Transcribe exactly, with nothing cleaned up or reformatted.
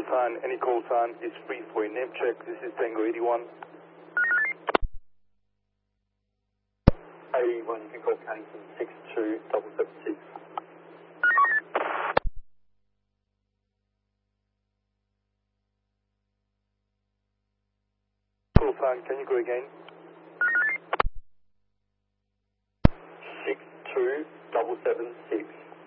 sign, any call sign is free for a name check. This is Tango eighty-one. eighty-one, you can call Cannington six two seven seven six. Call sign, can you go again? six two seven seven six.